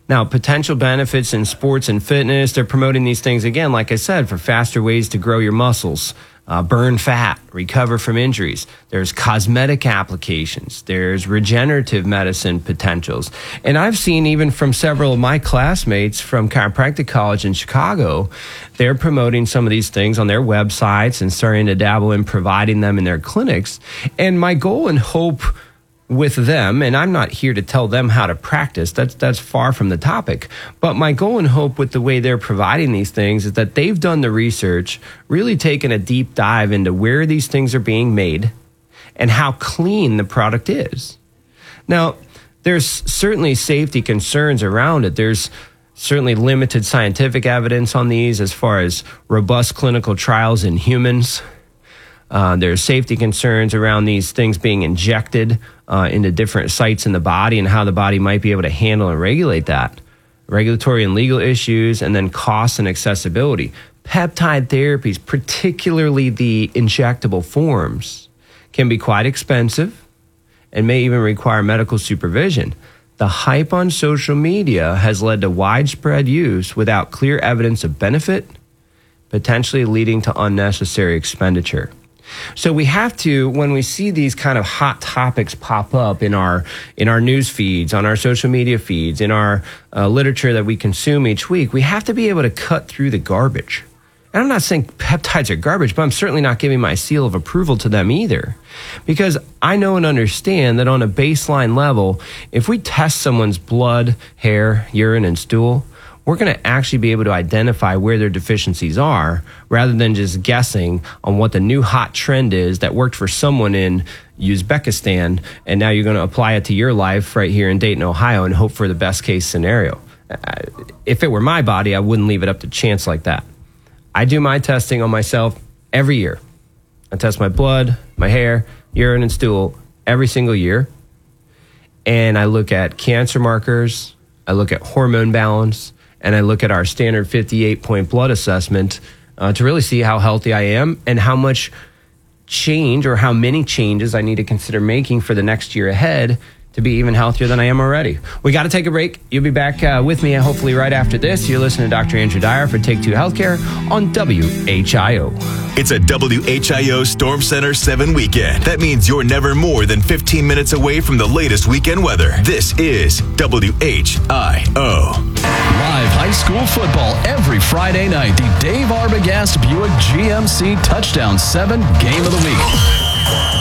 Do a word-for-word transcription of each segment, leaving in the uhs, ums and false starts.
Now, potential benefits in sports and fitness, they're promoting these things, again, like I said, for faster ways to grow your muscles, uh, burn fat, recover from injuries. There's cosmetic applications. There's regenerative medicine potentials. And I've seen even from several of my classmates from Chiropractic College in Chicago, they're promoting some of these things on their websites and starting to dabble in providing them in their clinics. And my goal and hope with them, and I'm not here to tell them how to practice, that's that's far from the topic, but my goal and hope with the way they're providing these things is that they've done the research, really taken a deep dive into where these things are being made and how clean the product is. Now, there's certainly safety concerns around it. There's certainly limited scientific evidence on these as far as robust clinical trials in humans. Uh, there's safety concerns around these things being injected uh, into different sites in the body and how the body might be able to handle and regulate that. Regulatory and legal issues, and then cost and accessibility. Peptide therapies, particularly the injectable forms, can be quite expensive and may even require medical supervision. The hype on social media has led to widespread use without clear evidence of benefit, potentially leading to unnecessary expenditure. So we have to, when we see these kind of hot topics pop up in our in our news feeds, on our social media feeds, in our uh, literature that we consume each week, we have to be able to cut through the garbage. And I'm not saying peptides are garbage, but I'm certainly not giving my seal of approval to them either. Because I know and understand that on a baseline level, if we test someone's blood, hair, urine, and stool, we're going to actually be able to identify where their deficiencies are rather than just guessing on what the new hot trend is that worked for someone in Uzbekistan, and now you're going to apply it to your life right here in Dayton, Ohio, and hope for the best case scenario. If it were my body, I wouldn't leave it up to chance like that. I do my testing on myself every year. I test my blood, my hair, urine, and stool every single year. And I look at cancer markers, I look at hormone balance, and I look at our standard fifty-eight point blood assessment uh, to really see how healthy I am and how much change or how many changes I need to consider making for the next year ahead to be even healthier than I am already. We got to take a break. You'll be back uh, with me hopefully right after this. You're listening to Doctor Andrew Dyer for Take Two Healthcare on W H I O. It's a W H I O Storm Center seven weekend. That means you're never more than fifteen minutes away from the latest weekend weather. This is W H I O. Live high school football every Friday night. The Dave Arbogast Buick G M C Touchdown seven Game of the Week.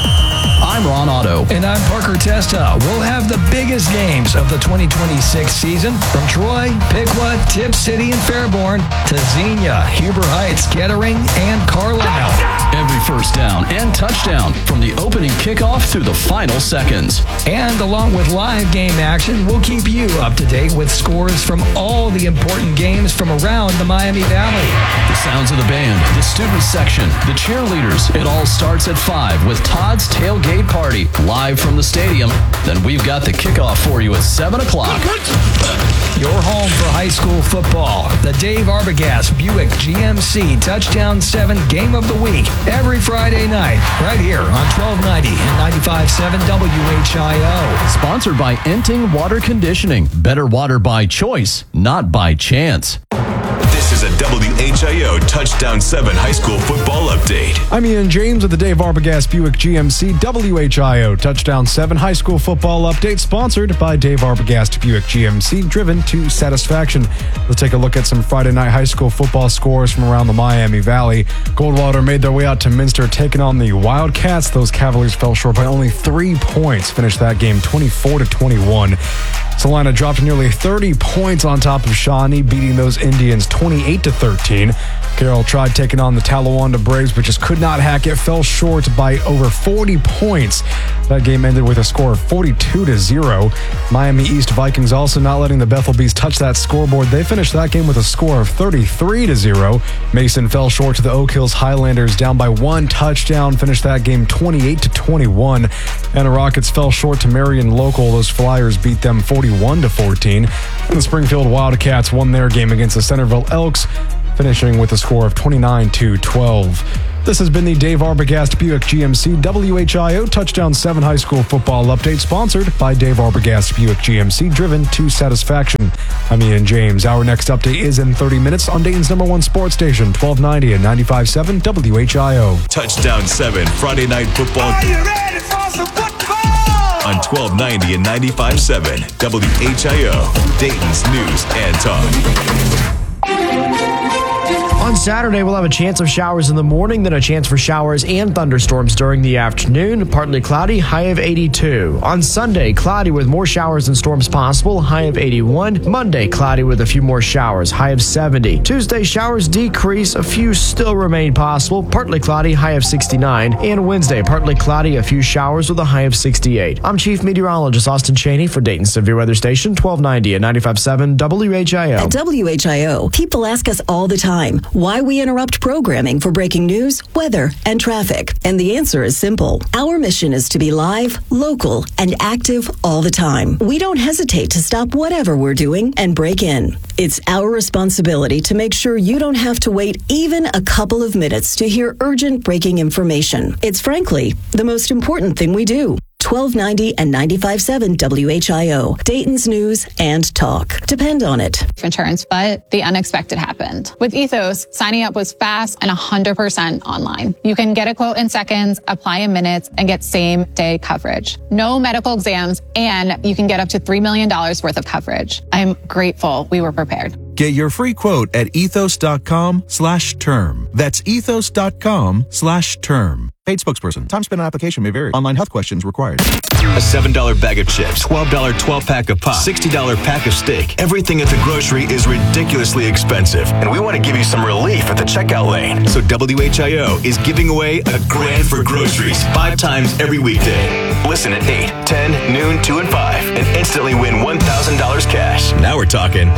I'm Ron Otto. And I'm Parker Testa. We'll have the biggest games of the twenty twenty-six season from Troy, Piqua, Tip City, and Fairborn to Xenia, Huber Heights, Kettering, and Carlisle. Every first down and touchdown from the opening kickoff through the final seconds. And along with live game action, we'll keep you up to date with scores from all the important games from around the Miami Valley. The sounds of the band, the student section, the cheerleaders. It all starts at five with Todd's Tailgate Party live from the stadium. Then we've got the kickoff for you at seven o'clock. Your home for high school football. The Dave Arbogast Buick G M C Touchdown seven Game of the Week. Every Friday night, right here on twelve ninety and ninety-five point seven W H I O. Sponsored by Enting Water Conditioning. Better water by choice, not by chance. This is a W H I O Touchdown seven high school football update. I'm Ian James with the Dave Arbogast Buick G M C W H I O Touchdown seven high school football update, sponsored by Dave Arbogast Buick G M C, driven to satisfaction. Let's take a look at some Friday night high school football scores from around the Miami Valley. Goldwater made their way out to Minster, taking on the Wildcats. Those Cavaliers fell short by only three points, finished that game twenty-four to twenty-one. Salina dropped nearly thirty points on top of Shawnee, beating those Indians twenty-eight to thirteen. Carroll tried taking on the Talawanda Braves, but just could not hack it. Fell short by over forty points. That game ended with a score of forty-two to zero. Miami East Vikings also not letting the Bethel Bees touch that scoreboard. They finished that game with a score of thirty-three to zero. Mason fell short to the Oak Hills Highlanders, down by one touchdown. Finished that game twenty-eight to twenty-one. And the Rockets fell short to Marion Local. Those Flyers beat them forty-one to fourteen. And the Springfield Wildcats won their game against the Centerville Elks, finishing with a score of twenty-nine to twelve. This has been the Dave Arbogast Buick G M C W H I O Touchdown seven High School Football Update, sponsored by Dave Arbogast Buick G M C, driven to satisfaction. I'm Ian James. Our next update is in thirty minutes on Dayton's number one sports station, twelve ninety and ninety-five point seven W H I O. Touchdown seven Friday Night Football. Are you ready for some football? On twelve ninety and ninety-five point seven W H I O, Dayton's News and Talk. On Saturday, we'll have a chance of showers in the morning, then a chance for showers and thunderstorms during the afternoon. Partly cloudy, high of eighty-two. On Sunday, cloudy with more showers and storms possible, high of eighty-one. Monday, cloudy with a few more showers, high of seventy. Tuesday, showers decrease, a few still remain possible, partly cloudy, high of sixty-nine. And Wednesday, partly cloudy, a few showers with a high of sixty-eight. I'm Chief Meteorologist Austin Cheney for Dayton Severe Weather Station, twelve ninety and ninety-five point seven W H I O. At W H I O, people ask us all the time why we interrupt programming for breaking news, weather, and traffic. And the answer is simple. Our mission is to be live, local, and active all the time. We don't hesitate to stop whatever we're doing and break in. It's our responsibility to make sure you don't have to wait even a couple of minutes to hear urgent breaking information. It's frankly the most important thing we do. twelve ninety and ninety-five point seven W H I O, Dayton's News and Talk. Depend on it. Insurance, but the unexpected happened. With Ethos, signing up was fast and one hundred percent online. You can get a quote in seconds, apply in minutes, and get same-day coverage. No medical exams, and you can get up to three million dollars worth of coverage. I'm grateful we were prepared. Get your free quote at ethos.com slash term. That's ethos.com slash term. Paid spokesperson. Time spent on application may vary. Online health questions required. A seven dollar bag of chips, twelve dollar twelve-pack of pop, sixty dollar pack of steak. Everything at the grocery is ridiculously expensive, and we want to give you some relief at the checkout lane. So W H I O is giving away a grand for groceries five times every weekday. Listen at eight, ten, noon, two, and five, and instantly win one thousand dollars cash. Now we're talking.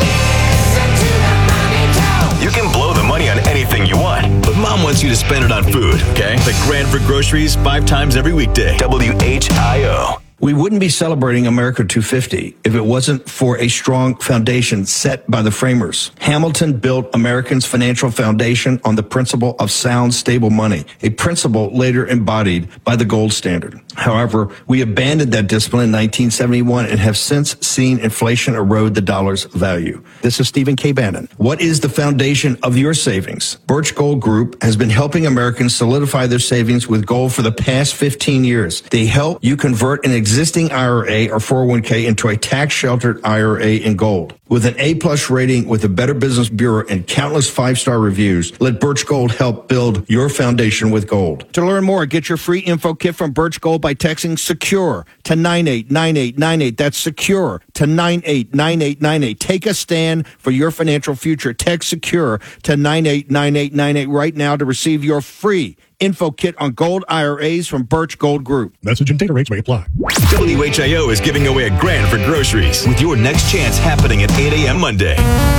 You can blow the money on anything you want, but Mom wants you to spend it on food, okay? The grand for groceries five times every weekday. W H I O. We wouldn't be celebrating America two fifty if it wasn't for a strong foundation set by the framers. Hamilton built Americans' financial foundation on the principle of sound, stable money, a principle later embodied by the gold standard. However, we abandoned that discipline in nineteen seventy-one and have since seen inflation erode the dollar's value. This is Stephen K. Bannon. What is the foundation of your savings? Birch Gold Group has been helping Americans solidify their savings with gold for the past fifteen years. They help you convert an existing I R A or four oh one k into a tax-sheltered I R A in gold. With an A-plus rating with the Better Business Bureau and countless five-star reviews, let Birch Gold help build your foundation with gold. To learn more, get your free info kit from Birch Gold by texting SECURE to nine eight nine eight nine eight. That's SECURE to nine eight nine eight nine eight. Take a stand for your financial future. Text SECURE to nine eight nine eight nine eight right now to receive your free info kit on gold I R As from Birch Gold Group. Message and data rates may apply. W H I O is giving away a grand for groceries with your next chance happening at eight a.m. Monday.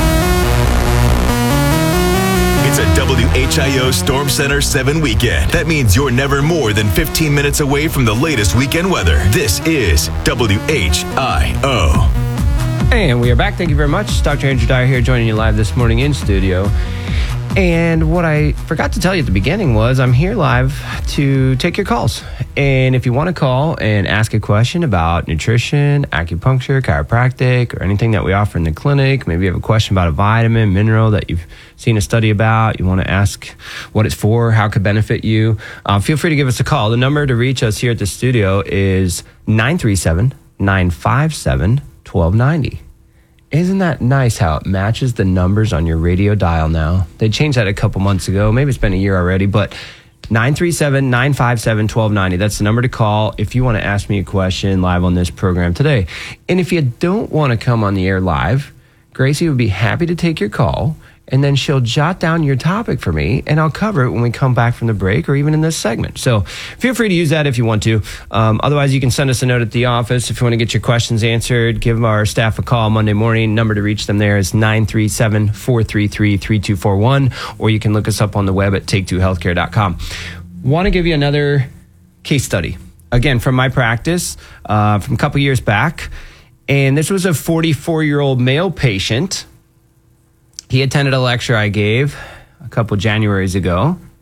It's a W H I O Storm Center seven weekend. That means you're never more than fifteen minutes away from the latest weekend weather. This is W H I O. And we are back. Thank you very much. Doctor Andrew Dyer here, joining you live this morning in studio. And what I forgot to tell you at the beginning was I'm here live to take your calls. And if you want to call and ask a question about nutrition, acupuncture, chiropractic, or anything that we offer in the clinic, maybe you have a question about a vitamin, mineral that you've seen a study about, you want to ask what it's for, how it could benefit you, uh, feel free to give us a call. The number to reach us here at the studio is nine three seven, nine five seven, one two nine zero. Isn't that nice how it matches the numbers on your radio dial now? They changed that a couple months ago. Maybe it's been a year already, but nine three seven, nine five seven, one two nine zero. That's the number to call if you want to ask me a question live on this program today. And if you don't want to come on the air live, Gracie would be happy to take your call, and then she'll jot down your topic for me, and I'll cover it when we come back from the break or even in this segment. So feel free to use that if you want to. Um, otherwise, you can send us a note at the office if you want to get your questions answered. Give our staff a call Monday morning. Number to reach them there is nine three seven, four three three, three two four one, or you can look us up on the web at take two healthcare dot com. Want to give you another case study, again, from my practice uh, from a couple years back. And this was a forty-four-year-old male patient. He attended a lecture I gave a couple Januaries ago,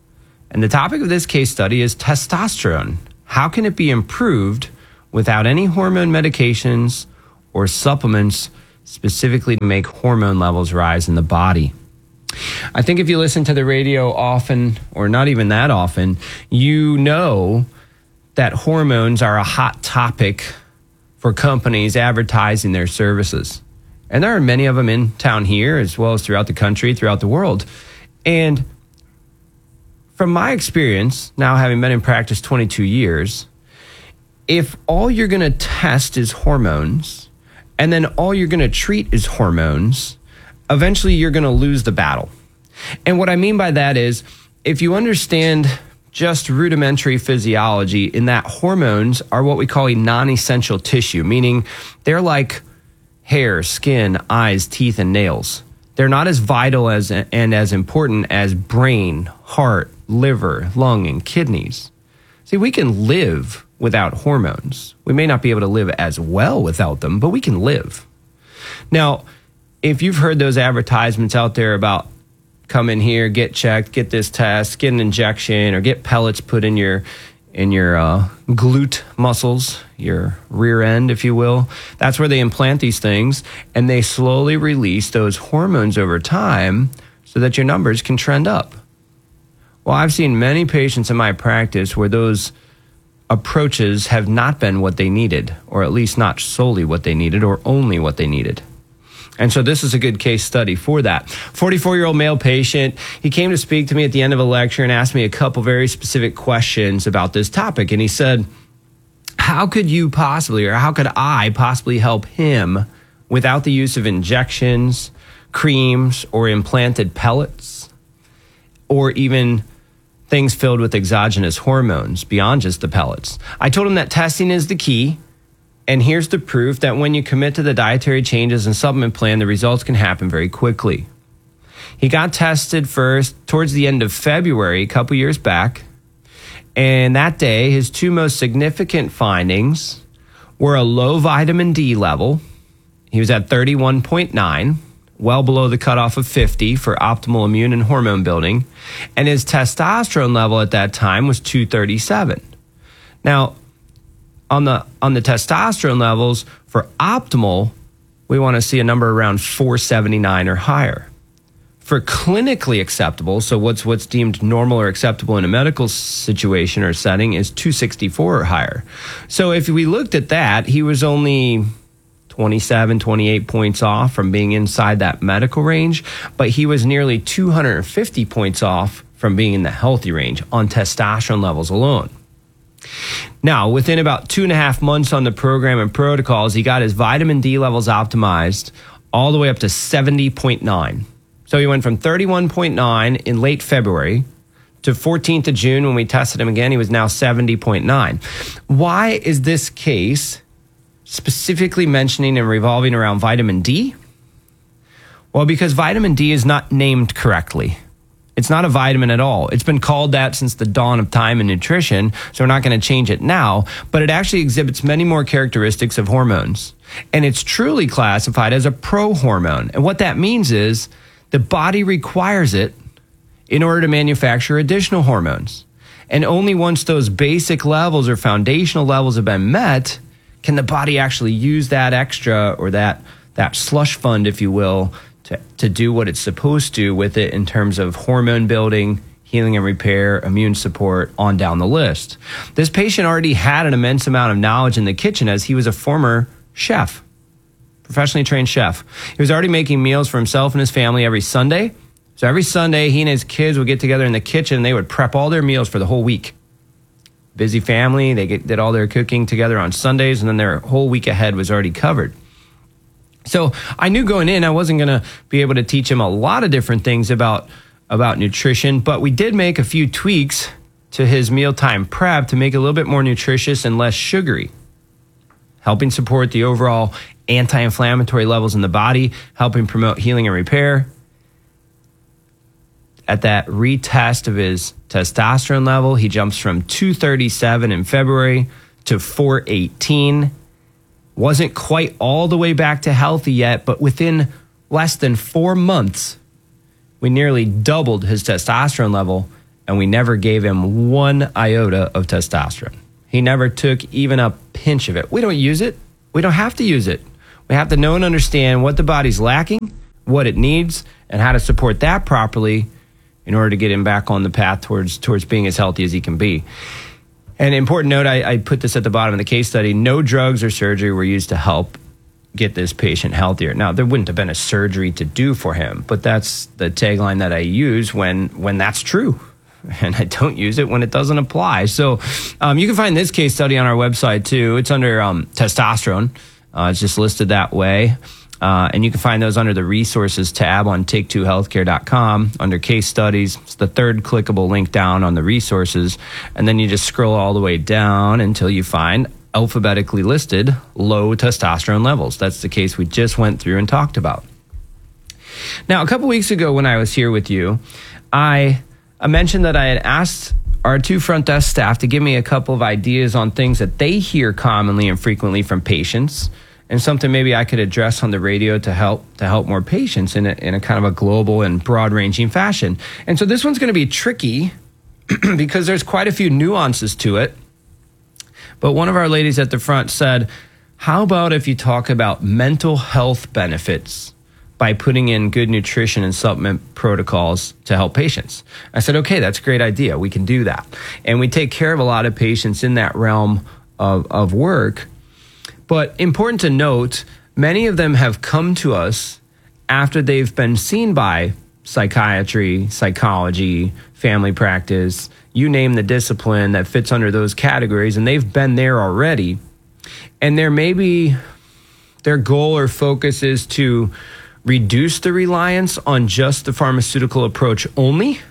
And the topic of this case study is testosterone. How can it be improved without any hormone medications or supplements specifically to make hormone levels rise in the body? I think if you listen to the radio often, or not even that often, you know that hormones are a hot topic for companies advertising their services. And there are many of them in town here, as well as throughout the country, throughout the world. And from my experience, now having been in practice twenty-two years, if all you're going to test is hormones, and then all you're going to treat is hormones, eventually you're going to lose the battle. And what I mean by that is, if you understand just rudimentary physiology, in that hormones are what we call a non-essential tissue, meaning they're like hair, skin, eyes, teeth, and nails. They're not as vital as and as important as brain, heart, liver, lung, and kidneys. See, we can live without hormones. We may not be able to live as well without them, but we can live. Now, if you've heard those advertisements out there about come in here, get checked, get this test, get an injection, or get pellets put in your in your uh, glute muscles, your rear end, if you will. That's where they implant these things, and they slowly release those hormones over time so that your numbers can trend up. Well, I've seen many patients in my practice where those approaches have not been what they needed, or at least not solely what they needed, or only what they needed. And so this is a good case study for that. forty-four-year-old male patient. He came to speak to me at the end of a lecture and asked me a couple very specific questions about this topic. And he said, how could you possibly, or how could I possibly help him without the use of injections, creams, or implanted pellets, or even things filled with exogenous hormones beyond just the pellets? I told him that testing is the key. And here's the proof that when you commit to the dietary changes and supplement plan, the results can happen very quickly. He got tested first towards the end of February, a couple years back. And that day, his two most significant findings were a low vitamin D level. He was at thirty-one point nine, well below the cutoff of fifty for optimal immune and hormone building. And his testosterone level at that time was two thirty-seven. Now, On the on the testosterone levels for optimal, we want to see a number around four seventy-nine or higher. For clinically acceptable, so what's what's deemed normal or acceptable in a medical situation or setting, is two sixty-four or higher. So if we looked at that, he was only twenty-seven, twenty-eight points off from being inside that medical range, but he was nearly two hundred fifty points off from being in the healthy range on testosterone levels alone. Now, within about two and a half months on the program and protocols, he got his vitamin D levels optimized all the way up to seventy point nine. So he went from thirty-one point nine in late February to fourteenth of June when we tested him again. He was now seventy point nine. Why is this case specifically mentioning and revolving around vitamin D? Well, because vitamin D is not named correctly. It's not a vitamin at all. It's been called that since the dawn of time in nutrition, so we're not going to change it now, but it actually exhibits many more characteristics of hormones. And it's truly classified as a prohormone. And what that means is the body requires it in order to manufacture additional hormones. And only once those basic levels or foundational levels have been met can the body actually use that extra, or that, that slush fund, if you will, To, to do what it's supposed to with it in terms of hormone building, healing and repair, immune support, on down the list. This patient already had an immense amount of knowledge in the kitchen, as he was a former chef, professionally trained chef. He was already making meals for himself and his family every Sunday. So every Sunday, he and his kids would get together in the kitchen and they would prep all their meals for the whole week. Busy family, they get, did all their cooking together on Sundays, and then their whole week ahead was already covered. So I knew going in I wasn't going to be able to teach him a lot of different things about, about nutrition, but we did make a few tweaks to his mealtime prep to make it a little bit more nutritious and less sugary, helping support the overall anti-inflammatory levels in the body, helping promote healing and repair. At that retest of his testosterone level, he jumps from two thirty-seven in February to four eighteen. Wasn't quite all the way back to healthy yet, but within less than four months, we nearly doubled his testosterone level, and we never gave him one iota of testosterone. He never took even a pinch of it. We don't use it. We don't have to use it. We have to know and understand what the body's lacking, what it needs, and how to support that properly in order to get him back on the path towards towards being as healthy as he can be. An important note, I, I put this at the bottom of the case study, no drugs or surgery were used to help get this patient healthier. Now, there wouldn't have been a surgery to do for him, but that's the tagline that I use when when that's true. And I don't use it when it doesn't apply. So um, you can find this case study on our website, too. It's under um, testosterone. Uh, it's just listed that way. Uh, and you can find those under the resources tab on take two healthcare dot com under case studies. It's the third clickable link down on the resources. And then you just scroll all the way down until you find alphabetically listed low testosterone levels. That's the case we just went through and talked about. Now, a couple weeks ago when I was here with you, I... I mentioned that I had asked our two front desk staff to give me a couple of ideas on things that they hear commonly and frequently from patients, and something maybe I could address on the radio to help to help more patients in a, in a kind of a global and broad-ranging fashion. And so this one's going to be tricky because there's quite a few nuances to it. But one of our ladies at the front said, how about if you talk about mental health benefits by putting in good nutrition and supplement protocols to help patients? I said, okay, that's a great idea. We can do that. And we take care of a lot of patients in that realm of, of work. But important to note, many of them have come to us after they've been seen by psychiatry, psychology, family practice, you name the discipline that fits under those categories, and they've been there already. And there may be, their goal or focus is to reduce the reliance on just the pharmaceutical approach only,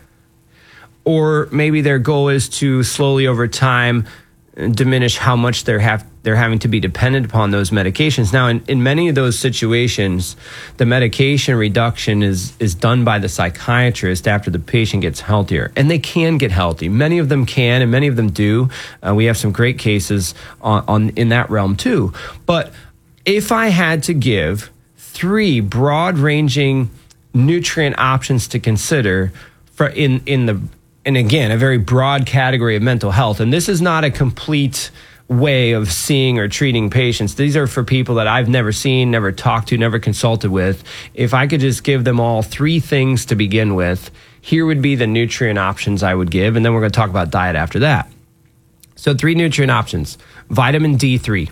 or maybe their goal is to slowly over time diminish how much they're have they're having to be dependent upon those medications. Now, in, in many of those situations, the medication reduction is is done by the psychiatrist after the patient gets healthier, and they can get healthy. Many of them can, and many of them do. Uh, we have some great cases on, on in that realm too. But if I had to give three broad-ranging nutrient options to consider for in in the and again a very broad category of mental health. And this is not a complete way of seeing or treating patients. These are for people that I've never seen, never talked to, never consulted with. If I could just give them all three things to begin with, here would be the nutrient options I would give, and then we're going to talk about diet after that. So three nutrient options. Vitamin D three.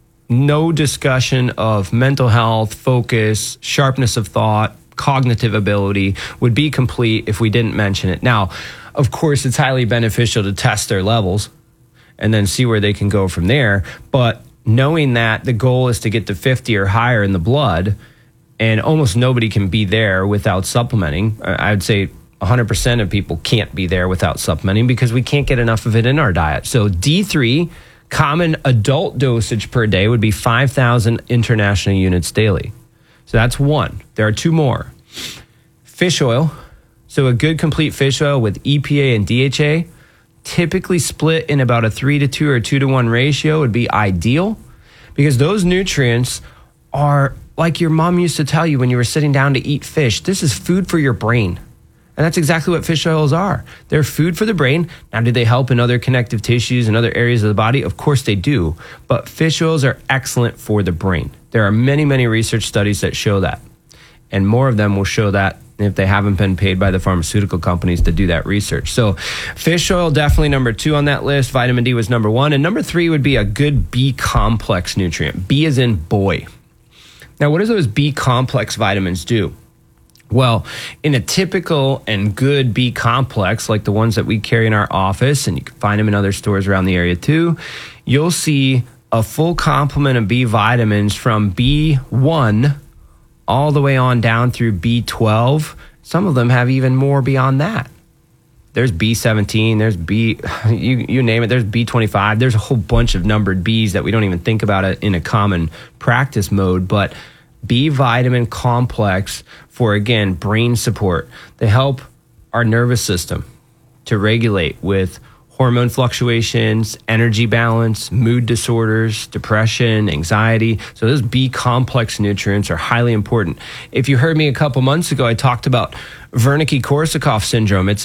No discussion of mental health, focus, sharpness of thought, cognitive ability would be complete if we didn't mention it. Now, of course, it's highly beneficial to test their levels and then see where they can go from there. But knowing that the goal is to get to fifty or higher in the blood, and almost nobody can be there without supplementing. I would say one hundred percent of people can't be there without supplementing because we can't get enough of it in our diet. So D three, common adult dosage per day would be five thousand international units daily. So that's one. There are two more. Fish oil. So a good complete fish oil with E P A and D H A, typically split in about a three to two or two to one ratio would be ideal, because those nutrients are like your mom used to tell you when you were sitting down to eat fish. This is food for your brain. And that's exactly what fish oils are. They're food for the brain. Now, do they help in other connective tissues and other areas of the body? Of course they do. But fish oils are excellent for the brain. There are many, many research studies that show that. And more of them will show that if they haven't been paid by the pharmaceutical companies to do that research. So fish oil, definitely number two on that list. Vitamin D was number one. And number three would be a good B complex nutrient. B as in boy. Now, what do those B complex vitamins do? Well, in a typical and good B complex, like the ones that we carry in our office, and you can find them in other stores around the area too, you'll see a full complement of B vitamins from B one all the way on down through B twelve. Some of them have even more beyond that. There's B seventeen, there's B, you, you name it, there's B twenty-five. There's a whole bunch of numbered Bs that we don't even think about it in a common practice mode, but B vitamin complex for, again, brain support. They help our nervous system to regulate with hormone fluctuations, energy balance, mood disorders, depression, anxiety. So those B complex nutrients are highly important. If you heard me a couple months ago, I talked about Wernicke-Korsakoff syndrome. It's a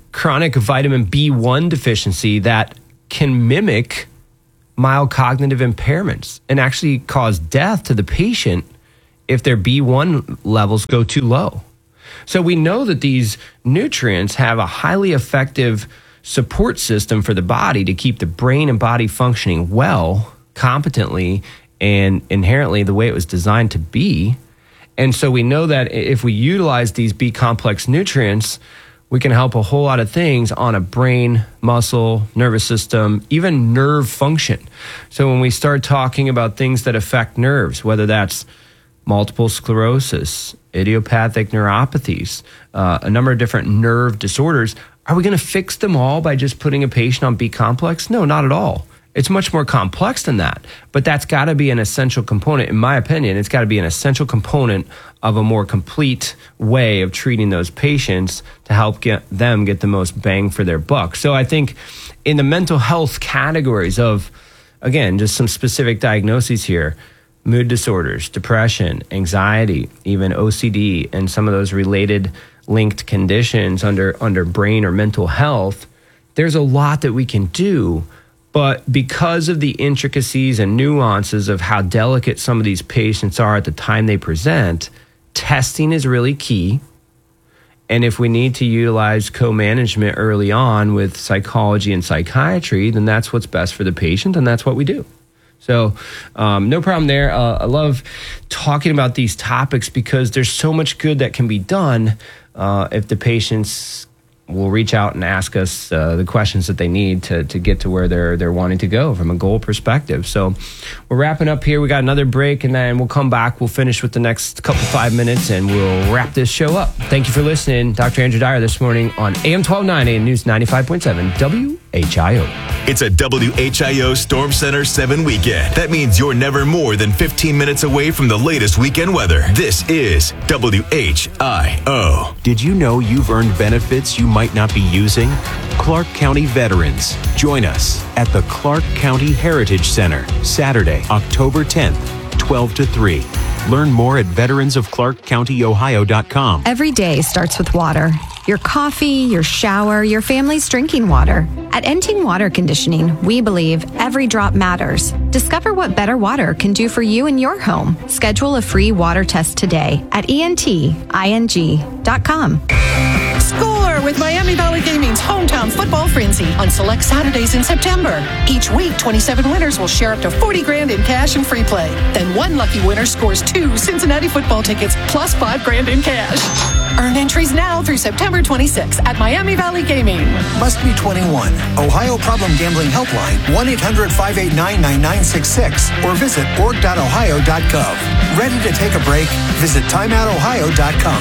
chronic vitamin B one deficiency that can mimic mild cognitive impairments and actually cause death to the patient if their B one levels go too low. So we know that these nutrients have a highly effective support system for the body to keep the brain and body functioning well, competently, and inherently the way it was designed to be. And so we know that if we utilize these B complex nutrients, we can help a whole lot of things on a brain, muscle, nervous system, even nerve function. So when we start talking about things that affect nerves, whether that's multiple sclerosis, idiopathic neuropathies, uh, a number of different nerve disorders, are we going to fix them all by just putting a patient on B complex? No, not at all. It's much more complex than that. But that's got to be an essential component, in my opinion. It's got to be an essential component of a more complete way of treating those patients to help get them get the most bang for their buck. So I think in the mental health categories of, again, just some specific diagnoses here, mood disorders, depression, anxiety, even O C D, and some of those related linked conditions under, under brain or mental health, there's a lot that we can do. But because of the intricacies and nuances of how delicate some of these patients are at the time they present, testing is really key. And if we need to utilize co-management early on with psychology and psychiatry, then that's what's best for the patient, and that's what we do. So um, no problem there. Uh, I love talking about these topics because there's so much good that can be done uh, if the patients will reach out and ask us uh, the questions that they need to to get to where they're they're wanting to go from a goal perspective. So we're wrapping up here. We got another break, and then we'll come back. We'll finish with the next couple five minutes, and we'll wrap this show up. Thank you for listening. Doctor Andrew Dyer this morning on A M twelve ninety and News ninety-five point seven W H I O. It's a W H I O Storm Center seven weekend. That means you're never more than fifteen minutes away from the latest weekend weather. This is W H I O. Did you know you've earned benefits you might not be using? Clark County Veterans. Join us at the Clark County Heritage Center, Saturday, October tenth, twelve to three. Learn more at veterans of clark county ohio dot com. Every day starts with water. Your coffee, your shower, your family's drinking water. At Enting Water Conditioning, we believe every drop matters. Discover what better water can do for you in your home. Schedule a free water test today at E N T I N G dot com. Score with Miami Valley Gaming's hometown football frenzy on select Saturdays in September. Each week, twenty-seven winners will share up to forty grand in cash and free play. Then one lucky winner scores two Cincinnati football tickets plus five grand in cash. Earn entries now through September twenty-sixth at Miami Valley Gaming. Must be twenty-one. Ohio Problem Gambling Helpline, one eight hundred five eight nine nine nine six six or visit org dot ohio dot gov. Ready to take a break? Visit time out ohio dot com.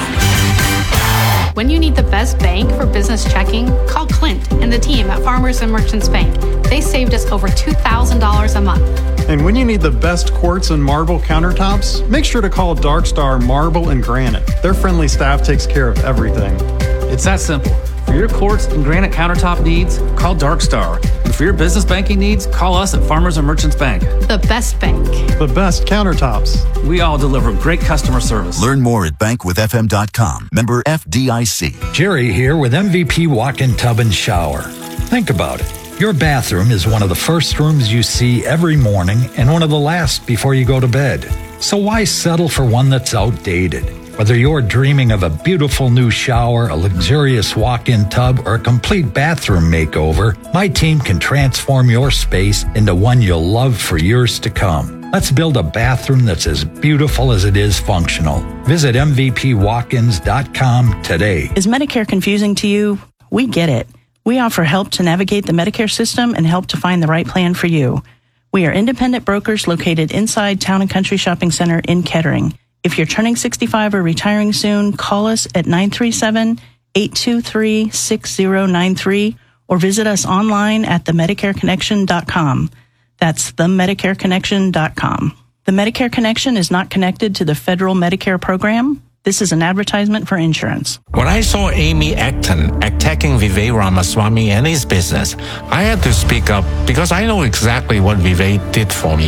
When you need the best bank for business checking, call Clint and the team at Farmers and Merchants Bank. They saved us over two thousand dollars a month. And when you need the best quartz and marble countertops, make sure to call Dark Star Marble and Granite. Their friendly staff takes care of everything. It's that simple. For your quartz and granite countertop needs, call Dark Star. And for your business banking needs, call us at Farmers and Merchants Bank. The best bank. The best countertops. We all deliver great customer service. Learn more at bank with f m dot com. Member F D I C. Jerry here with M V P Walk-In Tub and Shower. Think about it. Your bathroom is one of the first rooms you see every morning and one of the last before you go to bed. So why settle for one that's outdated? Whether you're dreaming of a beautiful new shower, a luxurious walk-in tub, or a complete bathroom makeover, my team can transform your space into one you'll love for years to come. Let's build a bathroom that's as beautiful as it is functional. Visit M V P walk ins dot com today. Is Medicare confusing to you? We get it. We offer help to navigate the Medicare system and help to find the right plan for you. We are independent brokers located inside Town and Country Shopping Center in Kettering. If you're turning sixty-five or retiring soon, call us at nine three seven, eight two three, six zero nine three or visit us online at the medicare connection dot com. That's the medicare connection dot com. The Medicare Connection is not connected to the federal Medicare program. This is an advertisement for insurance. When I saw Amy Acton attacking Vivek Ramaswamy and his business, I had to speak up because I know exactly what Vivek did for me.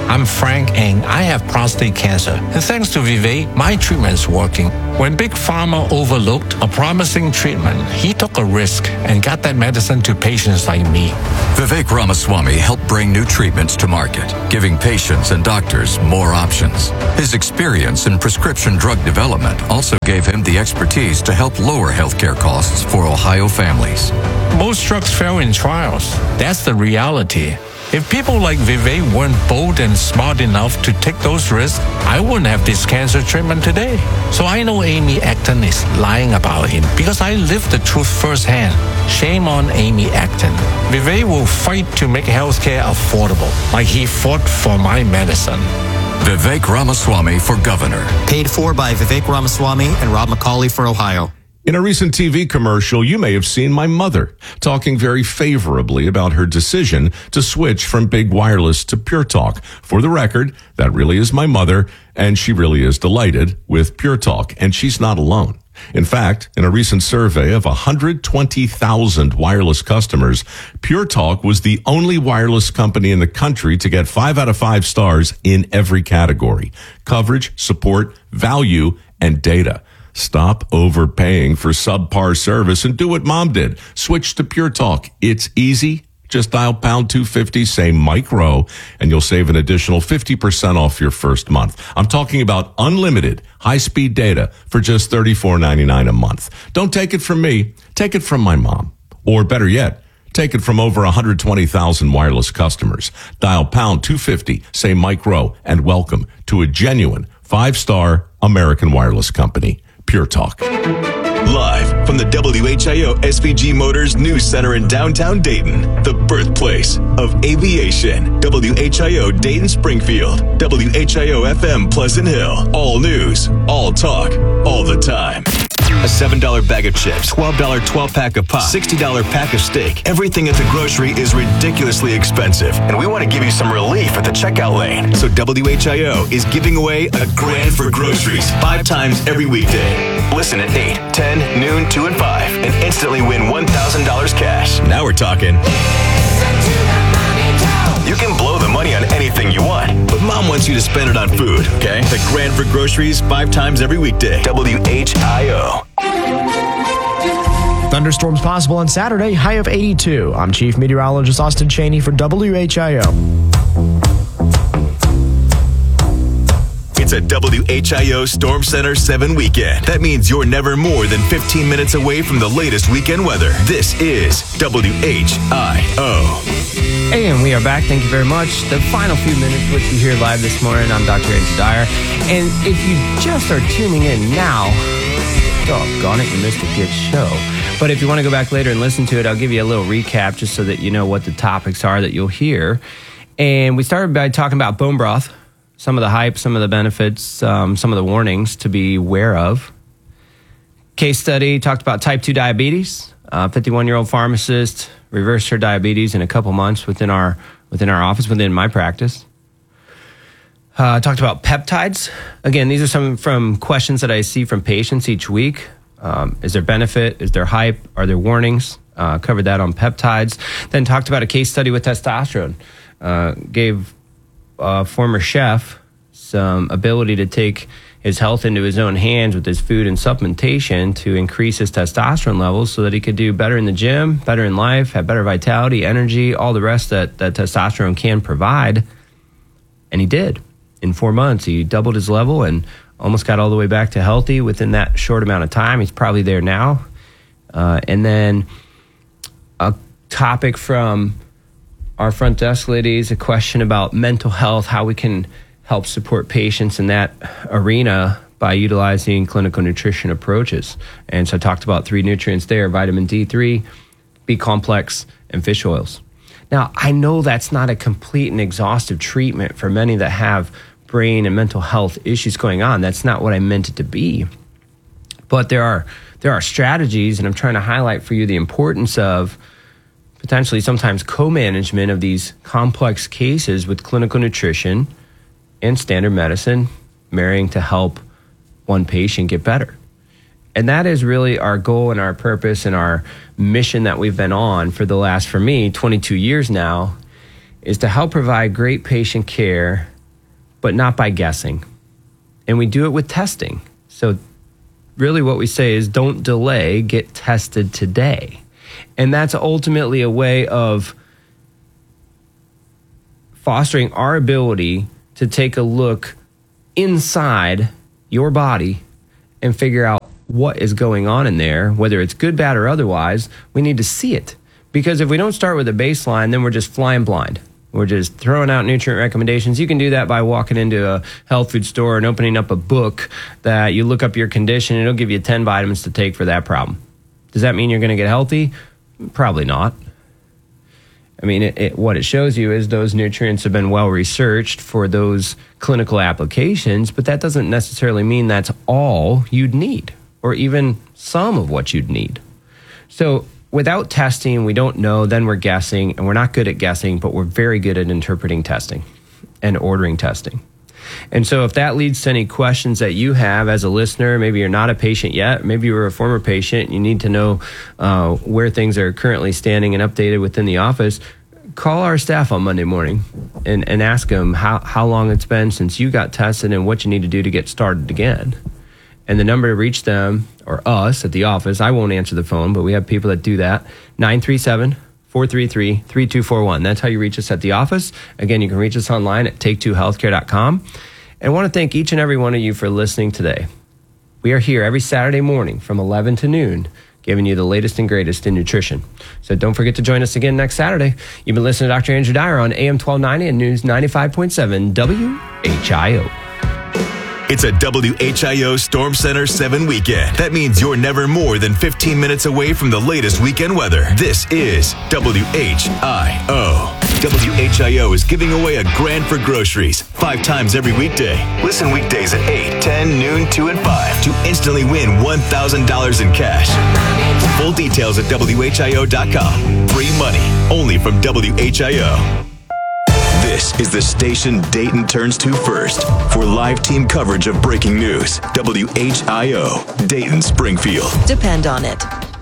I'm Frank and I have prostate cancer. And thanks to Vivek, my treatment's working. When Big Pharma overlooked a promising treatment, he took a risk and got that medicine to patients like me. Vivek Ramaswamy helped bring new treatments to market, giving patients and doctors more options. His experience in prescription drug development also gave him the expertise to help lower healthcare costs for Ohio families. Most drugs fail in trials. That's the reality. If people like Vivek weren't bold and smart enough to take those risks, I wouldn't have this cancer treatment today. So I know Amy Acton is lying about him because I lived the truth firsthand. Shame on Amy Acton. Vivek will fight to make healthcare affordable, like he fought for my medicine. Vivek Ramaswamy for governor. Paid for by Vivek Ramaswamy and Rob McCauley for Ohio. In a recent T V commercial, you may have seen my mother talking very favorably about her decision to switch from Big Wireless to Pure Talk. For the record, that really is my mother, and she really is delighted with Pure Talk, and she's not alone. In fact, in a recent survey of one hundred twenty thousand wireless customers, Pure Talk was the only wireless company in the country to get five out of five stars in every category: coverage, support, value, and data. Stop overpaying for subpar service and do what Mom did. Switch to Pure Talk. It's easy. Just dial pound two fifty, say Mike Rowe, and you'll save an additional fifty percent off your first month. I'm talking about unlimited high-speed data for just thirty-four ninety-nine a month. Don't take it from me. Take it from my mom. Or better yet, take it from over one hundred twenty thousand wireless customers. Dial pound two fifty, say Mike Rowe, and welcome to a genuine five-star American wireless company. Pure Talk. Live from the W H I O S V G Motors News Center in downtown Dayton, the birthplace of aviation. W H I O Dayton Springfield, W H I O F M Pleasant Hill. All news, all talk, all the time. A seven dollar bag of chips, twelve dollar twelve pack of pop, sixty dollar pack of steak. Everything at the grocery is ridiculously expensive, and we want to give you some relief at the checkout lane. So W H I O is giving away a grand for groceries five times every weekday. Listen at eight, ten, noon, two, and five, and instantly win one thousand dollars cash. Now we're talking. You can blow the money on anything you want, but Mom wants you to spend it on food, okay? The grand for groceries five times every weekday. W H I O. Thunderstorms possible on Saturday, high of eighty-two. I'm Chief Meteorologist Austin Cheney for W H I O. It's a W H I O Storm Center seven weekend. That means you're never more than fifteen minutes away from the latest weekend weather. This is W H I O. And we are back. Thank you very much. The final few minutes with you here live this morning. I'm Doctor Andrew Dyer. And if you just are tuning in now, doggone it, you missed a good show. But if you want to go back later and listen to it, I'll give you a little recap just so that you know what the topics are that you'll hear. And we started by talking about bone broth, some of the hype, some of the benefits, um, some of the warnings to be aware of. Case study talked about type two diabetes. Uh, fifty-one-year-old pharmacist reversed her diabetes in a couple months within our within our office, within my practice. Uh, talked about peptides. Again, these are some from questions that I see from patients each week. Um, is there benefit? Is there hype? Are there warnings? Uh, covered that on peptides. Then talked about a case study with testosterone. Uh, gave a former chef some ability to take his health into his own hands with his food and supplementation to increase his testosterone levels so that he could do better in the gym, better in life, have better vitality, energy, all the rest that, that testosterone can provide. And he did. In four months, he doubled his level and almost got all the way back to healthy within that short amount of time. He's probably there now. Uh, and then a topic from our front desk ladies, a question about mental health, how we can help support patients in that arena by utilizing clinical nutrition approaches. And so I talked about three nutrients there: vitamin D three, B complex, and fish oils. Now, I know that's not a complete and exhaustive treatment for many that have brain and mental health issues going on. That's not what I meant it to be. But there are there are strategies, and I'm trying to highlight for you the importance of potentially sometimes co-management of these complex cases with clinical nutrition and standard medicine marrying to help one patient get better. And that is really our goal and our purpose and our mission that we've been on for the last, for me, twenty-two years now, is to help provide great patient care but not by guessing. And we do it with testing. So really what we say is don't delay, get tested today. And that's ultimately a way of fostering our ability to take a look inside your body and figure out what is going on in there, whether it's good, bad, or otherwise. We need to see it. Because if we don't start with a baseline, then we're just flying blind. We're just throwing out nutrient recommendations. You can do that by walking into a health food store and opening up a book that you look up your condition, and it'll give you ten vitamins to take for that problem. Does that mean you're going to get healthy? Probably not. I mean, it, it, what it shows you is those nutrients have been well researched for those clinical applications, but that doesn't necessarily mean that's all you'd need, or even some of what you'd need. So without testing, we don't know, then we're guessing, and we're not good at guessing, but we're very good at interpreting testing and ordering testing. And so if that leads to any questions that you have as a listener, maybe you're not a patient yet, maybe you were a former patient, you need to know uh, where things are currently standing and updated within the office, call our staff on Monday morning and, and ask them how, how long it's been since you got tested and what you need to do to get started again. And the number to reach them, or us at the office, I won't answer the phone, but we have people that do that, nine three seven, four three three, three two four one. That's how you reach us at the office. Again, you can reach us online at take two healthcare dot com. And I want to thank each and every one of you for listening today. We are here every Saturday morning from eleven to noon, giving you the latest and greatest in nutrition. So don't forget to join us again next Saturday. You've been listening to Doctor Andrew Dyer on A M twelve ninety and News ninety-five point seven W H I O. It's a W H I O Storm Center seven weekend. That means you're never more than fifteen minutes away from the latest weekend weather. This is W H I O. W H I O is giving away a grand for groceries five times every weekday. Listen weekdays at eight, ten, noon, two, and five to instantly win one thousand dollars in cash. Full details at W H I O dot com. Free money only from W H I O. This is the station Dayton turns to first for live team coverage of breaking news. W H I O, Dayton Springfield. Depend on it.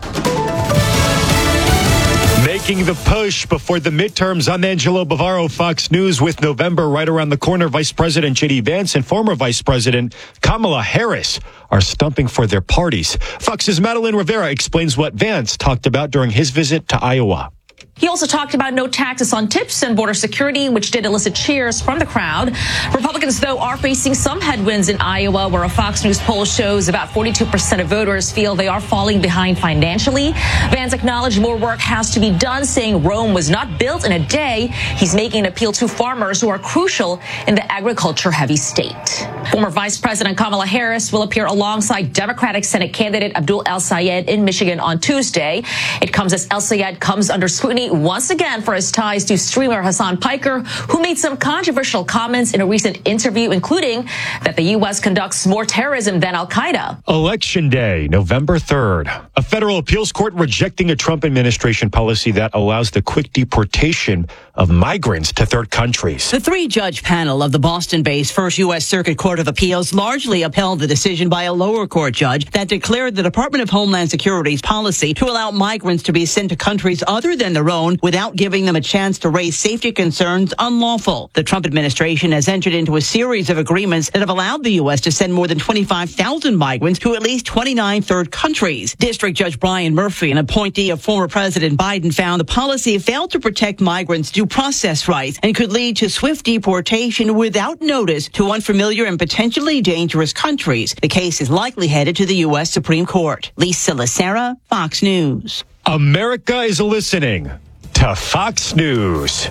Making the push before the midterms, I'm Angelo Bavaro, Fox News. With November right around the corner, Vice President J D Vance and former Vice President Kamala Harris are stumping for their parties. Fox's Madeline Rivera explains what Vance talked about during his visit to Iowa. He also talked about no taxes on tips and border security, which did elicit cheers from the crowd. Republicans, though, are facing some headwinds in Iowa, where a Fox News poll shows about forty-two percent of voters feel they are falling behind financially. Vance acknowledged more work has to be done, saying Rome was not built in a day. He's making an appeal to farmers who are crucial in the agriculture-heavy state. Former Vice President Kamala Harris will appear alongside Democratic Senate candidate Abdul El-Sayed in Michigan on Tuesday. It comes as El-Sayed comes under scrutiny once again for his ties to streamer Hassan Piker, who made some controversial comments in a recent interview, including that the U S conducts more terrorism than Al-Qaeda. Election Day, November third. A federal appeals court rejecting a Trump administration policy that allows the quick deportation of migrants to third countries. The three-judge panel of the Boston-based First U S Circuit Court of Appeals largely upheld the decision by a lower court judge that declared the Department of Homeland Security's policy to allow migrants to be sent to countries other than their own without giving them a chance to raise safety concerns unlawful. The Trump administration has entered into a series of agreements that have allowed the U S to send more than twenty-five thousand migrants to at least twenty-nine third countries. District Judge Brian Murphy, an appointee of former President Biden, found the policy failed to protect migrants' due process rights and could lead to swift deportation without notice to unfamiliar and potentially dangerous countries. The case is likely headed to the U S Supreme Court. Lisa Lacera, Fox News. America is listening to Fox News.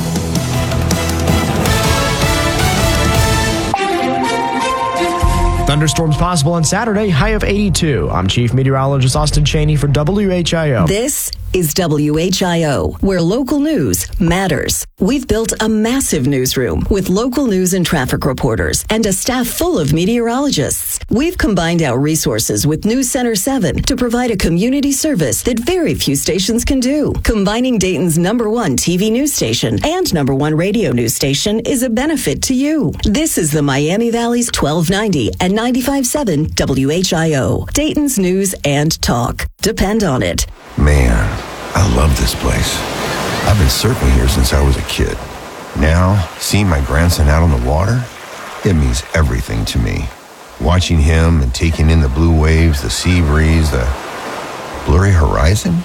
Thunderstorms possible on Saturday, high of eighty-two. I'm Chief Meteorologist Austin Cheney for W H I O. This is W H I O, where local news matters. We've built a massive newsroom with local news and traffic reporters and a staff full of meteorologists. We've combined our resources with News Center seven to provide a community service that very few stations can do. Combining Dayton's number one T V news station and number one radio news station is a benefit to you. This is the Miami Valley's twelve ninety and ninety-five point seven W H I O, Dayton's news and talk. Depend on it. Man, I love this place. I've been surfing here since I was a kid. Now, seeing my grandson out on the water, It means everything to me. Watching him and taking in the blue waves, the sea breeze, the blurry horizon.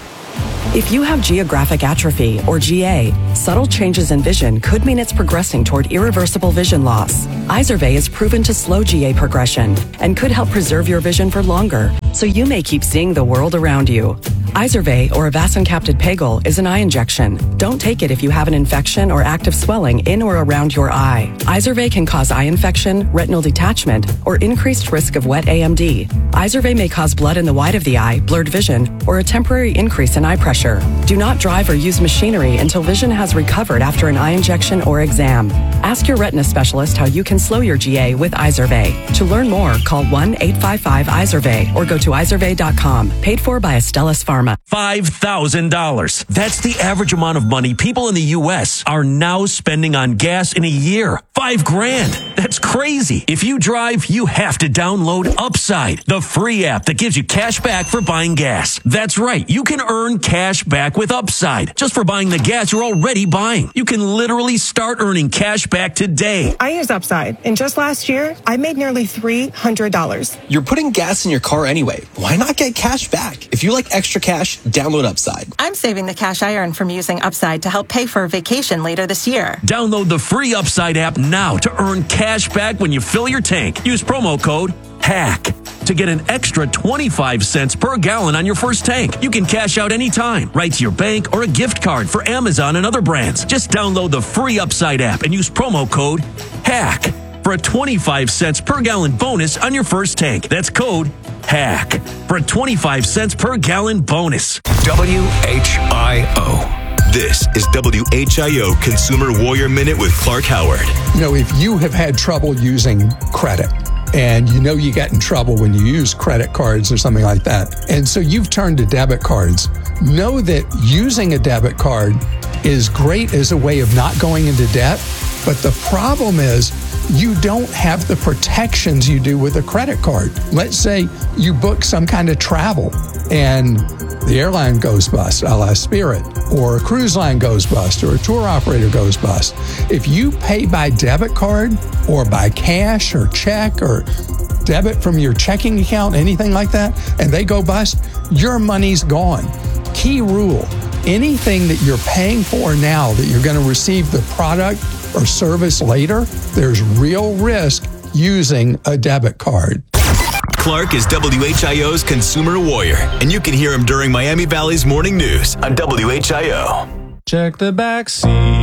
If you have geographic atrophy, or G A, subtle changes in vision could mean it's progressing toward irreversible vision loss. Izervay is proven to slow G A progression and could help preserve your vision for longer, so you may keep seeing the world around you. Izervay, or avacincaptad pegol, is an eye injection. Don't take it if you have an infection or active swelling in or around your eye. Izervay can cause eye infection, retinal detachment, or increased risk of wet A M D. Izervay may cause blood in the white of the eye, blurred vision, or a temporary increase in eye pressure. Do not drive or use machinery until vision has recovered after an eye injection or exam. Ask your retina specialist how you can slow your G A with Izervay. To learn more, call one eight five five Izervay or go to izervay dot com. Paid for by Astellas Pharma. five thousand dollars. That's the average amount of money people in the U S are now spending on gas in a year. Five grand. That's crazy. If you drive, you have to download Upside, the free app that gives you cash back for buying gas. That's right. You can earn cash back with Upside just for buying the gas you're already buying. You can literally start earning cash back today. I use Upside, and just last year, I made nearly three hundred dollars. You're putting gas in your car anyway. Why not get cash back? If you like extra cash, download Upside. I'm saving the cash I earn from using Upside to help pay for a vacation later this year. Download the free Upside app now to earn cash back when you fill your tank. Use promo code HACK to get an extra twenty-five cents per gallon on your first tank. You can cash out anytime, right to your bank or a gift card for Amazon and other brands. Just download the free Upside app and use promo code HACK for a twenty-five cents per gallon bonus on your first tank. That's code HACK for a twenty-five cents per gallon bonus. W H I O. This is W H I O Consumer Warrior Minute with Clark Howard. You know, if you have had trouble using credit, and you know you get in trouble when you use credit cards or something like that, and so you've turned to debit cards, know that using a debit card is great as a way of not going into debt, but the problem is you don't have the protections you do with a credit card. Let's say you book some kind of travel and the airline goes bust, a la Spirit, or a cruise line goes bust, or a tour operator goes bust. If you pay by debit card or by cash or check or debit from your checking account, anything like that, and they go bust, your money's gone. Key rule, anything that you're paying for now that you're going to receive the product or service later, there's real risk using a debit card. Clark is W H I O's Consumer Warrior, and you can hear him during Miami Valley's Morning News on W H I O. Check the back seat.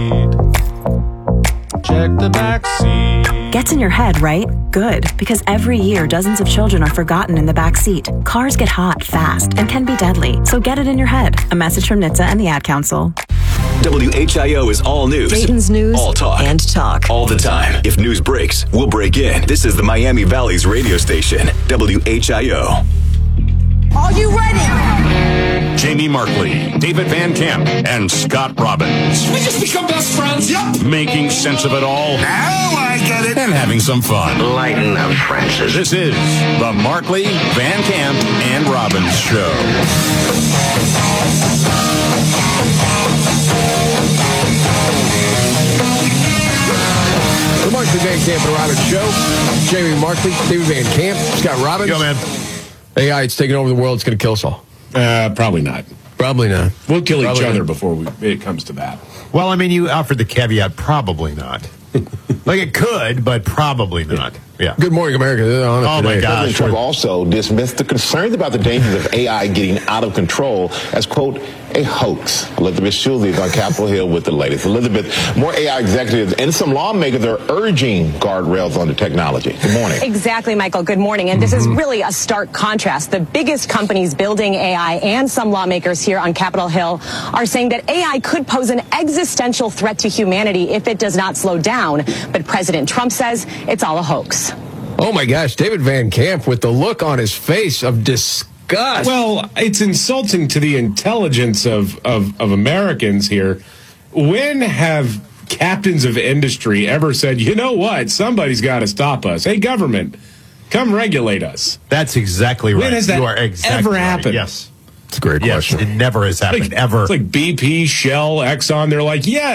Check the back seat. Gets in your head, right? Good, because every year dozens of children are forgotten in the back seat. Cars get hot fast and can be deadly, so get it in your head. A message from N H T S A and the Ad Council. W H I O is all news. Dayton's news all talk. and talk. All the time. If news breaks, we'll break in. This is the Miami Valley's radio station, W H I O. Are you ready? Jamie Markley, David Van Camp, and Scott Robbins. Did we just become best friends? Yep. Making sense of it all. Now I get it. And having some fun. Lighten up, Francis. This is the Markley, Van Camp, and Robbins Show. The Markley, Van Camp, and Robbins Show. Jamie Markley, David Van Camp, Scott Robbins. Yo, man. A I, it's taking over the world. It's going to kill us all. Uh, probably not. Probably not. We'll kill Probably each other not. before we, it comes to that. Well, I mean, you offered the caveat, probably not. Like it could, but probably not. Yeah. Good morning, America. They're on it Oh, today. my gosh. President Trump also dismissed the concerns about the dangers of A I getting out of control as, quote, a hoax. Elizabeth Schulze is on Capitol Hill with the latest. Elizabeth, more A I executives and some lawmakers are urging guardrails on the technology. Good morning. Exactly, Michael. Good morning. And this is really a stark contrast. The biggest companies building A I and some lawmakers here on Capitol Hill are saying that A I could pose an existential threat to humanity if it does not slow down. But President Trump says it's all a hoax. Oh, my gosh. David Van Camp with the look on his face of disgust. Well, it's insulting to the intelligence of, of, of Americans here. When have captains of industry ever said, you know what, somebody's got to stop us? Hey, government, come regulate us. That's exactly right. When has that you are exactly ever right. happened? Yes. It's a great yes, question. It never has happened, like, ever. It's like B P, Shell, Exxon. They're like, yes,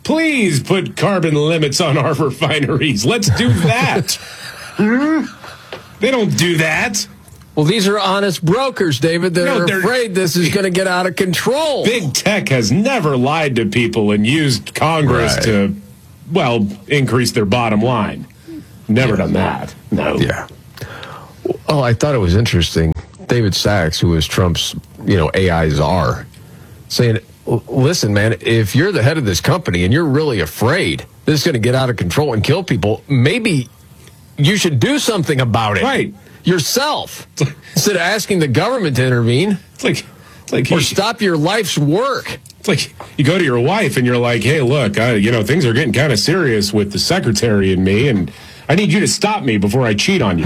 please put carbon limits on our refineries. Let's do that. They don't do that. Well, these are honest brokers, David. They're, No, they're- afraid this is going to get out of control. Big tech has never lied to people and used Congress Right. to, well, increase their bottom line. Never done that. No. Yeah. Oh, I thought it was interesting. David Sachs, who is Trump's, you know, A I czar, saying, "L- listen, man, if you're the head of this company and you're really afraid this is going to get out of control and kill people, maybe you should do something about it. Right. Yourself. Instead of asking the government to intervene. It's like, it's like or he- stop your life's work. It's like you go to your wife and you're like, hey, look, I, you know, things are getting kind of serious with the secretary and me, and I need you to stop me before I cheat on you.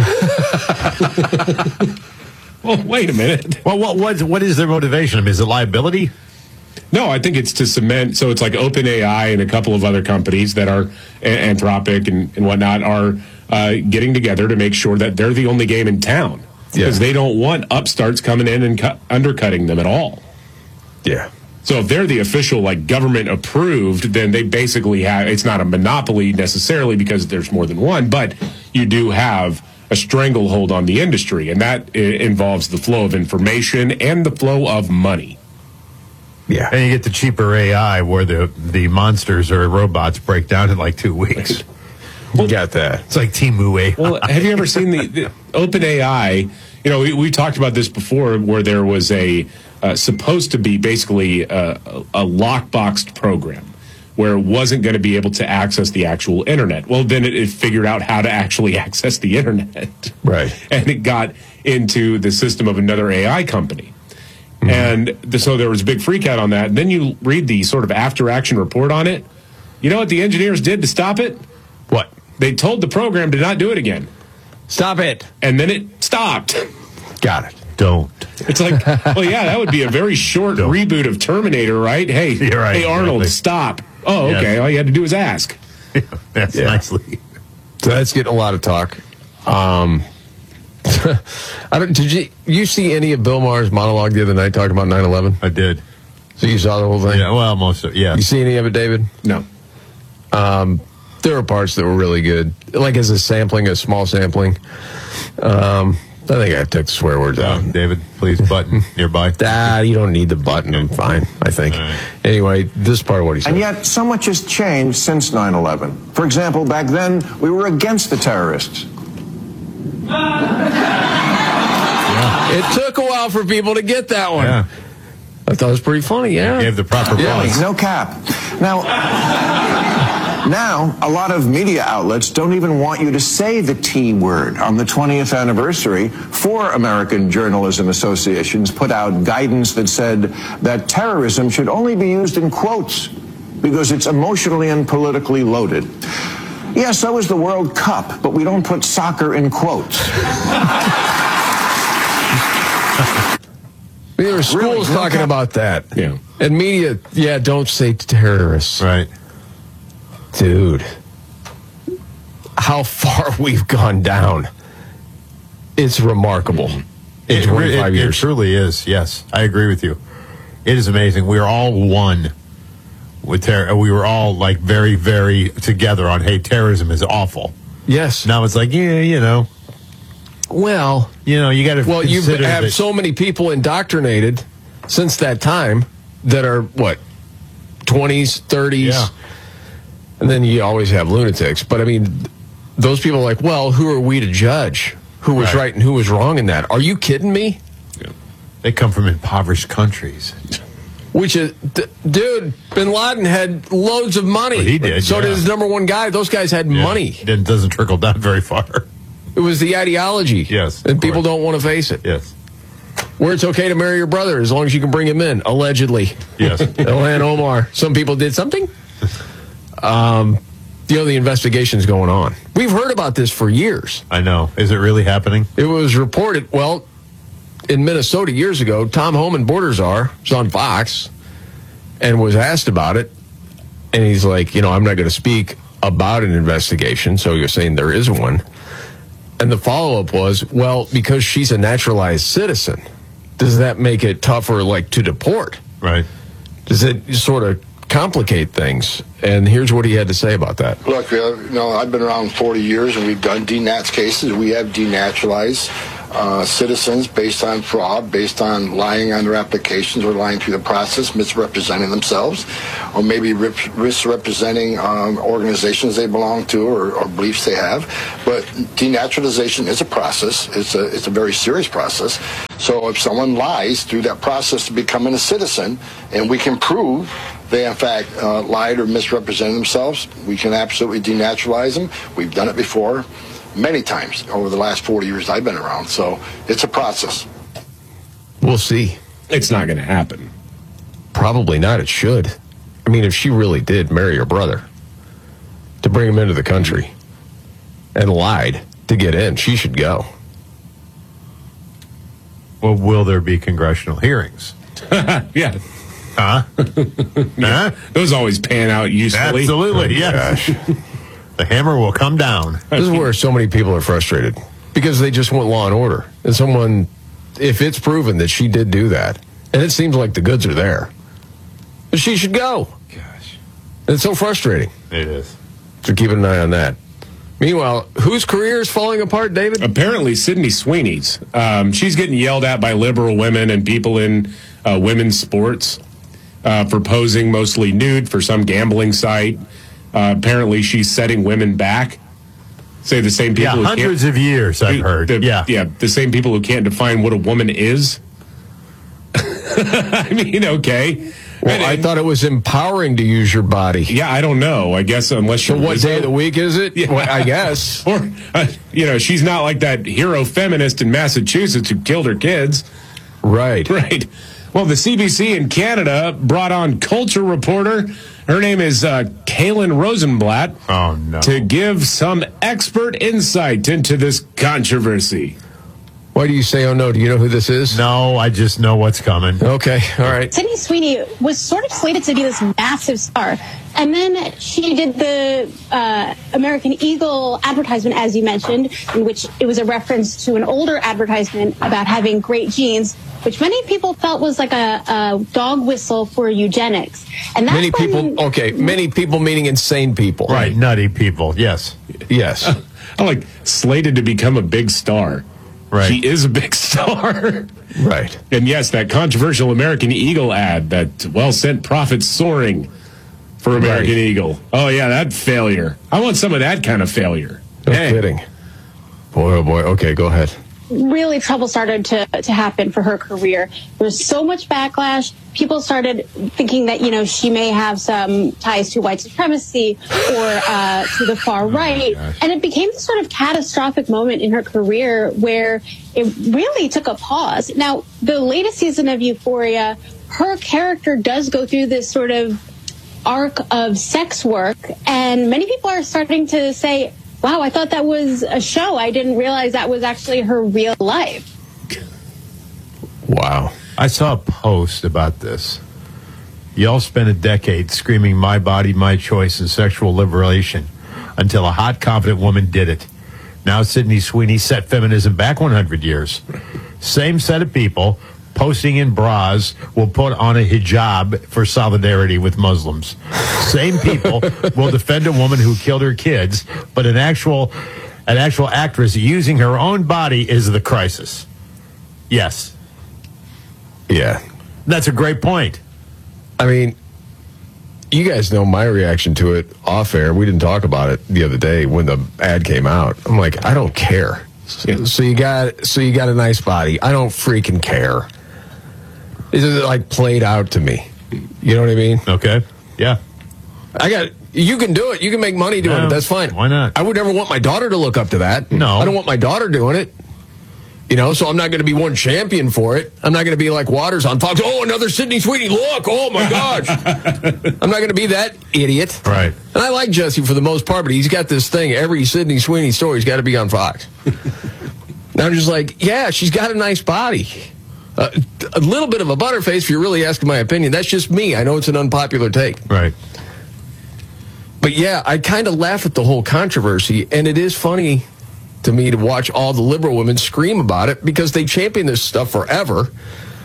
Well, wait a minute. Well, what what what is their motivation? I mean, is it liability? No, I think it's to cement. So it's like OpenAI and a couple of other companies that are a- Anthropic and, and whatnot are uh, getting together to make sure that they're the only game in town because they don't want upstarts coming in and cut, undercutting them at all. Yeah. So if they're the official, like, government approved, then they basically have, it's not a monopoly necessarily because there's more than one, but you do have a stranglehold on the industry, and that i- involves the flow of information and the flow of money. Yeah. And you get the cheaper A I where the, the monsters or robots break down in like two weeks. You got that. It's like Temu A I. Well, have you ever seen the, the OpenAI? You know, we, we talked about this before where there was a uh, supposed to be basically a, a lockboxed program where it wasn't going to be able to access the actual internet. Well, then it, it figured out how to actually access the internet. Right. And it got into the system of another A I company. Mm-hmm. And the, so there was a big freak out on that. And then you read the sort of after action report on it. You know what the engineers did to stop it? What? They told the program to not do it again. Stop it. And then it stopped. Got it. Don't. It's like, well, yeah, that would be a very short Don't. reboot of Terminator, right? Hey, You're right, hey, Arnold, exactly. stop. Oh, Yes. okay. All you had to do was ask. That's Yeah. nicely. So that's getting a lot of talk. Um, I don't. Did you you see any of Bill Maher's monologue the other night talking about nine eleven? I did. So you saw the whole thing? Yeah, well, most of it, yeah. You see any of it, David? No. Um, there were parts that were really good, like as a sampling, a small sampling. Um, I think I took the swear words out. Um, David, please, button nearby. Ah, you don't need the button. I'm fine, I think. right. Anyway, this part of what he said. And yet, so much has changed since nine eleven. For example, back then, we were against the terrorists. It took a while for people to get that one. Yeah. I thought it was pretty funny, yeah. Gave the proper Yeah. pause. No cap. Now, now, a lot of media outlets don't even want you to say the T word. On the twentieth anniversary, four American journalism associations put out guidance that said that terrorism should only be used in quotes because it's emotionally and politically loaded. Yeah, so is the World Cup, but we don't put soccer in quotes. There were schools Really? No talking cap. about that. Yeah. And media, yeah, don't say terrorists. Right. Dude, how far we've gone down. It's remarkable. In It, twenty-five it, it years. truly is. Yes, I agree with you. It is amazing. We are all one with terror. We were all like very, very together on, hey, terrorism is awful. Yes. Now it's like, yeah, you know, Well, you know, you got to. well, you consider have that- so many people indoctrinated since that time that are, what, twenties, thirties? Yeah. And then you always have lunatics. But, I mean, those people are like, well, who are we to judge who was Right. right and who was wrong in that? Are you kidding me? They come from impoverished countries. Which is, d- dude, Bin Laden had loads of money. Well, he did, So yeah. did his number one guy. Those guys had Yeah. money. It doesn't trickle down very far. It was the ideology. Yes, of And people course. don't want to face it. Yes. Where it's okay to marry your brother as long as you can bring him in, allegedly. Yes. Ilhan Omar. Some people did something. Um, you know, the investigation's going on. We've heard about this for years. I know. Is it really happening? It was reported, well, in Minnesota years ago, Tom Homan, border czar, was on Fox and was asked about it. And he's like, you know, I'm not going to speak about an investigation. So you're saying there is one. And the follow-up was, well, because she's a naturalized citizen, does that make it tougher, like, to deport? Right. Does it sort of complicate things. And here's what he had to say about that. Look, uh, you know, I've been around forty years, and we've done denats cases. We have denaturalized uh, citizens based on fraud, based on lying on their applications or lying through the process, misrepresenting themselves, or maybe rip- misrepresenting um, organizations they belong to or, or beliefs they have. But denaturalization is a process. It's a it's a very serious process. So if someone lies through that process to becoming a citizen, and we can prove they in fact uh, lied or misrepresented themselves, we can absolutely denaturalize them. We've done it before many times over the last forty years I've been around. So it's a process. We'll see. It's not going to happen. Probably not. It should. I mean, if she really did marry her brother to bring him into the country and lied to get in, she should go. Well, will there be congressional hearings? Yeah. Huh? Huh? Those always pan out usefully. Absolutely, yes. The hammer will come down. This is where so many people are frustrated because they just want law and order. And someone, if it's proven that she did do that, and it seems like the goods are there, but she should go. Gosh. It's so frustrating. It is. So keep an eye on that. Meanwhile, whose career is falling apart, David? Apparently, Sydney Sweeney's. Um, she's getting yelled at by liberal women and people in uh, women's sports uh, for posing mostly nude for some gambling site. Uh, apparently, she's setting women back. Say the same people. Yeah, who hundreds can't, of years, I've heard. The, yeah. Yeah, the same people who can't define what a woman is. I mean, okay. Well, and, I thought it was empowering to use your body. Yeah, I don't know. I guess unless you're... So what day of the week is it? Yeah. Well, I guess. Or, uh, you know, she's not like that hero feminist in Massachusetts who killed her kids. Right. Right. Well, the C B C in Canada brought on culture reporter. Her name is uh, Kaylin Rosenblatt. Oh, no. To give some expert insight into this controversy. Why do you say, oh, no? Do you know who this is? No, I just know what's coming. Okay, all right. Sydney Sweeney was sort of slated to be this massive star. And then she did the uh, American Eagle advertisement, as you mentioned, in which it was a reference to an older advertisement about having great genes, which many people felt was like a, a dog whistle for eugenics. And that's many when, people, okay, many people meaning insane people. Right, nutty people, yes. Yes. I'm like, slated to become a big star. Right. She is a big star. Right. And yes, that controversial American Eagle ad that, well, sent profits soaring for American Right. Eagle. Oh, yeah, that failure. I want some of that kind of failure. No Hey. kidding. Boy, oh boy. Okay, go ahead. really trouble started to, to happen for her career. There was so much backlash. People started thinking that, you know, she may have some ties to white supremacy or uh, to the far right. Oh, and it became this sort of catastrophic moment in her career where it really took a pause. Now, the latest season of Euphoria, her character does go through this sort of arc of sex work. And many people are starting to say, wow, I thought that was a show. I didn't realize that was actually her real life. Wow. I saw a post about this. Y'all spent a decade screaming my body, my choice, and sexual liberation until a hot, confident woman did it. Now Sydney Sweeney set feminism back one hundred years. Same set of people posting in bras will put on a hijab for solidarity with Muslims. Same people will defend a woman who killed her kids, but an actual an actual actress using her own body is the crisis. Yes. Yeah. That's a great point. I mean, you guys know my reaction to it off air. We didn't talk about it the other day when the ad came out. I'm like, I don't care. So, so you got so you got a nice body. I don't freaking care. This is like played out to me. You know what I mean? Okay. Yeah. I got you can do it. You can make money doing No, it. That's fine. why not? I would never want my daughter to look up to that. No. I don't want my daughter doing it. You know, so I'm not going to be one champion for it. I'm not going to be like Waters on Fox. Oh, another Sydney Sweeney. Look. Oh, my gosh. I'm not going to be that idiot. Right. And I like Jesse for the most part, but he's got this thing. Every Sydney Sweeney story's got to be on Fox. Now I'm just like, yeah, she's got a nice body. Uh, a little bit of a butterface, if you're really asking my opinion. That's just me. I know it's an unpopular take. Right. But yeah, I kind of laugh at the whole controversy, and it is funny to me to watch all the liberal women scream about it because they champion this stuff forever.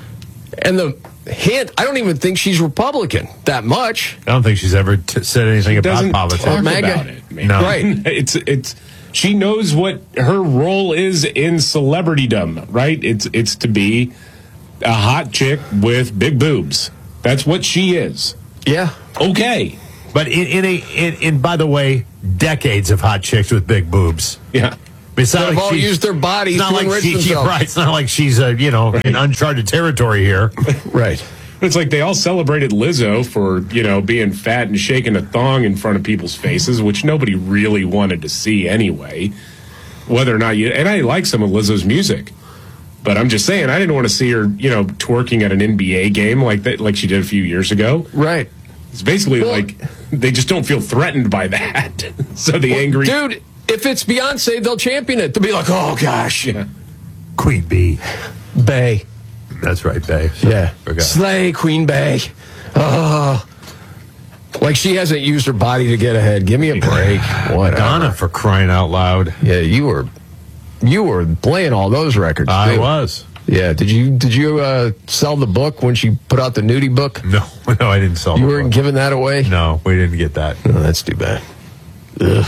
And the hint, I don't even think she's Republican that much. I don't think she's ever t- said anything She about doesn't politics. talk MAGA. about it, man. No. Right. It's it's she knows what her role is in celebritydom, right? It's it's to be a hot chick with big boobs. That's what she is. Yeah. Okay. But in, in a in, in by the way, decades of hot chicks with big boobs. Yeah. It's not They've like all she's- used their bodies it's not to like enrich she, themselves. Right. It's not like she's uh, you know in uncharted territory here. Right. It's like they all celebrated Lizzo for, you know, being fat and shaking a thong in front of people's faces, which nobody really wanted to see anyway. Whether or not you, and I like some of Lizzo's music, but I'm just saying I didn't want to see her, you know, twerking at an N B A game like that, like she did a few years ago. Right. It's basically Well- like they just don't feel threatened by that. So the angry Dude, if it's Beyonce, they'll champion it. They'll be like, oh, gosh. Yeah. Queen Bee. Bay. That's right, Bay. Yeah. Forgot. Slay, Queen Bay. Oh. Like she hasn't used her body to get ahead. Give me a break. What? Madonna, for crying out loud. Yeah, you were you were playing all those records. I too. was. Yeah. Did you did you uh, sell the book when she put out the nudie book? No, no, I didn't sell You the weren't book. giving that away? No, we didn't get that. Oh, that's too bad. Ugh.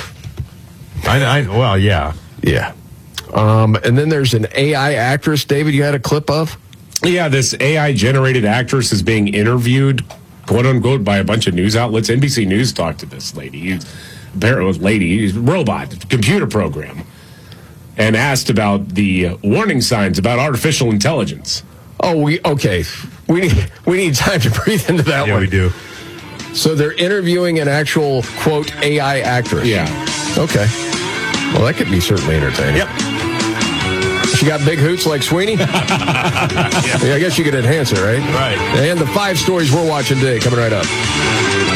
I, I well, yeah. Yeah. Um, and then there's an A I actress, David, you had a clip of? Yeah, this A I generated actress is being interviewed, quote unquote, by a bunch of news outlets. N B C News talked to this lady. He's, apparently, lady, he's a robot, computer program, and asked about the warning signs about artificial intelligence. Oh, we okay. We need we need time to breathe into that Yeah, one. we do. So they're interviewing an actual quote A I actress. Yeah. Okay. Well, that could be certainly entertaining. Yep. She got big hoots like Sweeney? Yeah, I guess you could enhance it, right? Right. And the five stories we're watching today coming right up.